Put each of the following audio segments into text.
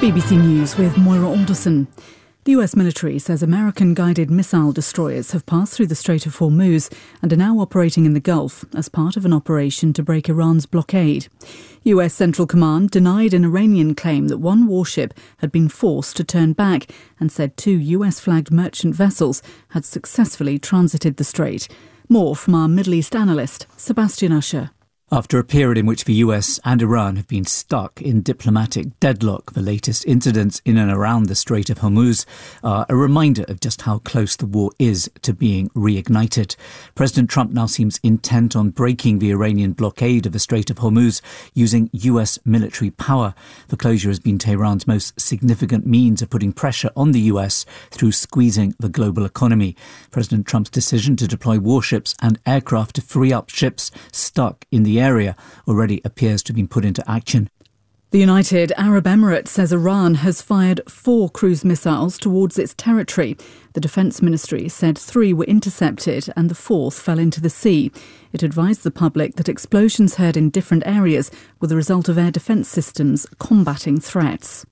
BBC News with Moira Alderson. The US military says American-guided missile destroyers have passed through the Strait of Hormuz and are now operating in the Gulf as part of an operation to break Iran's blockade. US Central Command denied an Iranian claim that one warship had been forced to turn back and said 2 US-flagged merchant vessels had successfully transited the strait. More from our Middle East analyst, Sebastian Usher. After a period in which the US and Iran have been stuck in diplomatic deadlock, the latest incidents in and around the Strait of Hormuz are a reminder of just how close the war is to being reignited. President Trump now seems intent on breaking the Iranian blockade of the Strait of Hormuz using US military power. The closure has been Tehran's most significant means of putting pressure on the US through squeezing the global economy. President Trump's decision to deploy warships and aircraft to free up ships stuck in the area already appears to have been put into action. The United Arab Emirates says Iran has fired 4 cruise missiles towards its territory. The Defence Ministry said 3 were intercepted and the 4th fell into the sea. It advised the public that explosions heard in different areas were the result of air defence systems combating threats.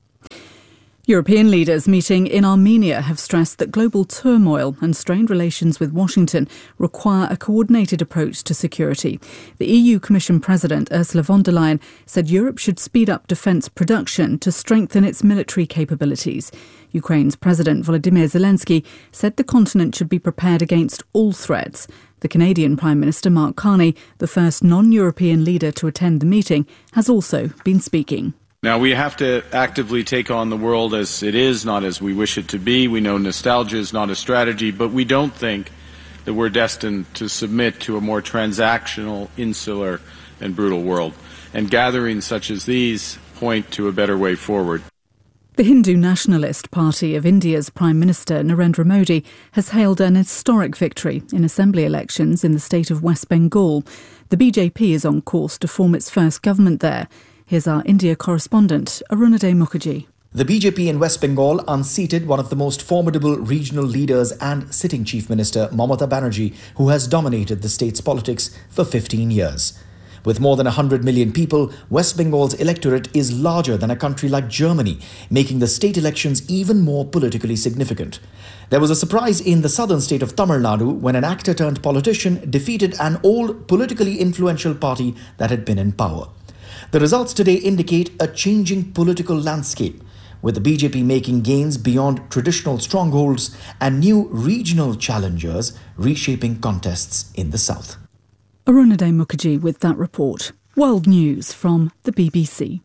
European leaders meeting in Armenia have stressed that global turmoil and strained relations with Washington require a coordinated approach to security. The EU Commission President Ursula von der Leyen said Europe should speed up defence production to strengthen its military capabilities. Ukraine's President Volodymyr Zelensky said the continent should be prepared against all threats. The Canadian Prime Minister Mark Carney, the first non-European leader to attend the meeting, has also been speaking. Now, we have to actively take on the world as it is, not as we wish it to be. We know nostalgia is not a strategy, but we don't think that we're destined to submit to a more transactional, insular, and brutal world. And gatherings such as these point to a better way forward. The Hindu Nationalist Party of India's Prime Minister Narendra Modi has hailed an historic victory in assembly elections in the state of West Bengal. The BJP is on course to form its first government there. Here's our India correspondent, Arunadhay Mukherjee. The BJP in West Bengal unseated one of the most formidable regional leaders and sitting Chief Minister Mamata Banerjee, who has dominated the state's politics for 15 years. With more than 100 million people, West Bengal's electorate is larger than a country like Germany, making the state elections even more politically significant. There was a surprise in the southern state of Tamil Nadu when an actor-turned-politician defeated an old politically influential party that had been in power. The results today indicate a changing political landscape, with the BJP making gains beyond traditional strongholds and new regional challengers reshaping contests in the south. Arunadhay Mukherjee with that report. World news from the BBC.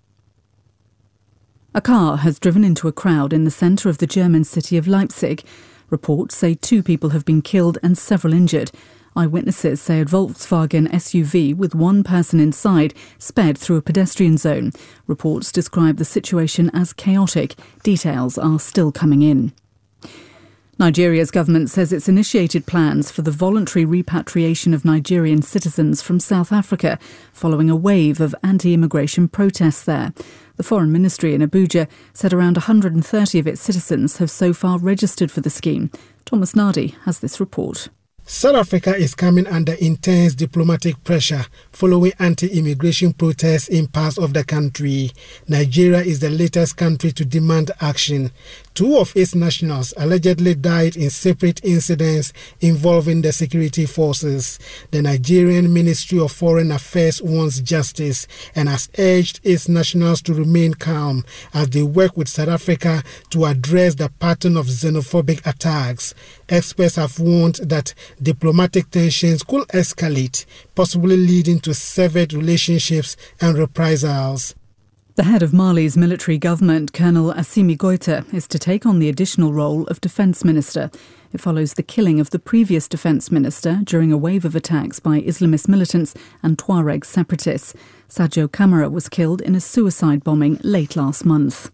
A car has driven into a crowd in the centre of the German city of Leipzig. Reports say 2 people have been killed and several injured. Eyewitnesses say a Volkswagen SUV with 1 person inside sped through a pedestrian zone. Reports describe the situation as chaotic. Details are still coming in. Nigeria's government says it's initiated plans for the voluntary repatriation of Nigerian citizens from South Africa following a wave of anti-immigration protests there. The Foreign Ministry in Abuja said around 130 of its citizens have so far registered for the scheme. Thomas Nardi has this report. South Africa is coming under intense diplomatic pressure following anti-immigration protests in parts of the country. Nigeria is the latest country to demand action. 2 of its nationals allegedly died in separate incidents involving the security forces. The Nigerian Ministry of Foreign Affairs wants justice and has urged its nationals to remain calm as they work with South Africa to address the pattern of xenophobic attacks. Experts have warned that diplomatic tensions could escalate, possibly leading to severed relationships and reprisals. The head of Mali's military government, Colonel Assimi Goïta, is to take on the additional role of defence minister. It follows the killing of the previous defence minister during a wave of attacks by Islamist militants and Tuareg separatists. Sadio Camara was killed in a suicide bombing late last month.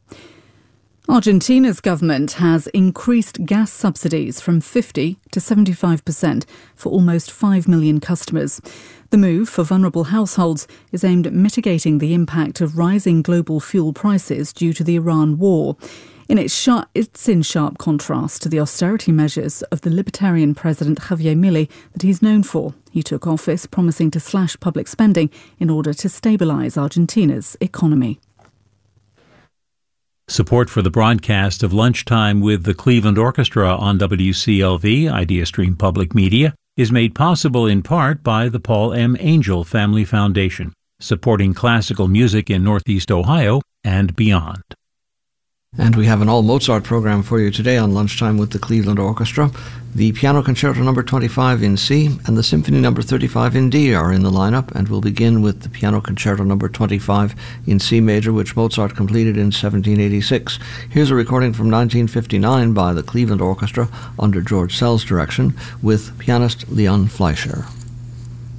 Argentina's government has increased gas subsidies from 50% to 75% for almost 5 million customers. The move for vulnerable households is aimed at mitigating the impact of rising global fuel prices due to the Iran war. It's in sharp contrast to the austerity measures of the libertarian President Javier Milei that he's known for. He took office promising to slash public spending in order to stabilise Argentina's economy. Support for the broadcast of Lunchtime with the Cleveland Orchestra on WCLV, IdeaStream Public Media, is made possible in part by the Paul M. Angel Family Foundation, supporting classical music in Northeast Ohio and beyond. And we have an all-Mozart program for you today on Lunchtime with the Cleveland Orchestra. The Piano Concerto No. 25 in C and the Symphony No. 35 in D are in the lineup, and we'll begin with the Piano Concerto No. 25 in C major, which Mozart completed in 1786. Here's a recording from 1959 by the Cleveland Orchestra under George Sell's direction with pianist Leon Fleischer.